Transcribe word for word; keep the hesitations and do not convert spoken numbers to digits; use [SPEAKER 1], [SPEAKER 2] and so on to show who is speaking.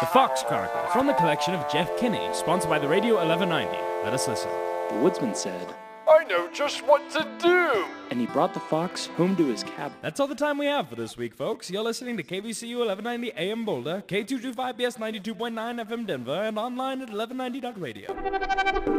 [SPEAKER 1] The Fox Chronicles, from the collection of Jeff Kinney, sponsored by the Radio eleven ninety. Let us listen.
[SPEAKER 2] The woodsman said,
[SPEAKER 3] I know just what to do!
[SPEAKER 2] and he brought the fox home to his cabin.
[SPEAKER 1] That's all the time we have for this week, folks. You're listening to K V C U eleven ninety A M Boulder, K two twenty-five B S ninety-two point nine F M Denver, and online at eleven ninety dot radio.